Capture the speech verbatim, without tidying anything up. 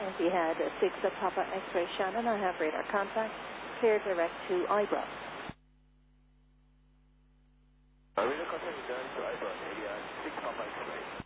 And we had uh, six uh, Papa X-ray Shannon. I have radar contact. Clear direct to Ibra. Uh, radar contact is direct to Ibra, area six Papa X-ray.